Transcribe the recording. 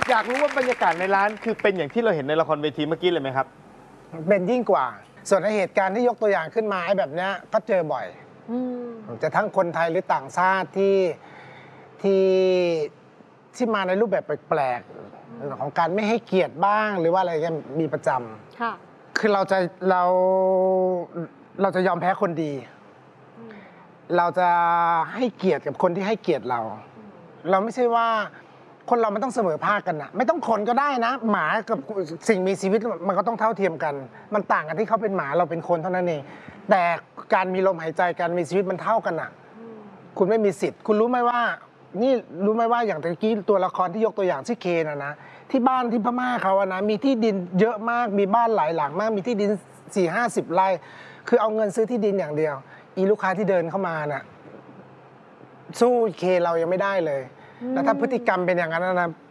อยากรู้ว่าบรรยากาศในร้านคือเป็นอย่างที่เราเห็นในละครเวทีเมื่อกี้เลยไหมครับเป็นยิ่งกว่าส่วนในเหตุการณ์ที่ยกตัวอย่างขึ้นมาไอ้แบบเนี้ยก็เจอบ่อยจะทั้งคนไทยหรือต่างชาติที่มาในรูปแบบแปลกๆของการไม่ให้เกียรติบ้างหรือว่าอะไรกันมีประจำค่ะคือเราจะยอมแพ้คนดี เราจะให้เกียรติกับคนที่ให้เกียรติเรา เราไม่ใช่ว่าคนเรามันต้องเสมอภาคกันนะไม่ต้องคนก็ได้นะหมากับสิ่งมีชีวิตมันก็ต้องเท่าเทียมกัน มันต่างกันที่เขาเป็นหมาเราเป็นคนเท่านั้นเองแต่การมีลมหายใจการมีชีวิตมันเท่ากันอ่ะคุณไม่มีสิทธิ์คุณรู้ไหมว่านี่รู้ไหมว่าอย่างตะกี้ตัวละครที่ยกตัวอย่างชื่อเคนนะที่บ้านที่พม่าเขาอะนะมีที่ดินเยอะมากมีบ้านหลายหลังมากมีที่ดิน40-50 ไร่คือเอาเงินซื้อที่ดินอย่างเดียวอีลูกค้าที่เดินเข้ามาน่ะสู้เคเรายังไม่ได้เลยแล้วถ้าพฤติกรรมเป็นอย่างนั้นนะ